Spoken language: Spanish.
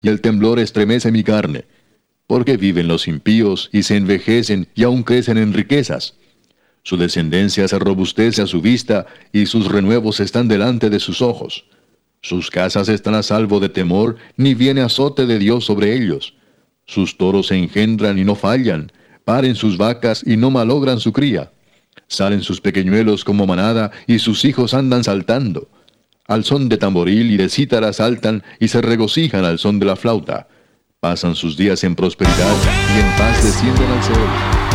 y el temblor estremece mi carne. Porque viven los impíos, y se envejecen, y aún crecen en riquezas. Su descendencia se robustece a su vista, y sus renuevos están delante de sus ojos. Sus casas están a salvo de temor, ni viene azote de Dios sobre ellos. Sus toros se engendran y no fallan, paren sus vacas y no malogran su cría. Salen sus pequeñuelos como manada, y sus hijos andan saltando. Al son de tamboril y de cítara saltan, y se regocijan al son de la flauta. Pasan sus días en prosperidad, y en paz descienden al Seol.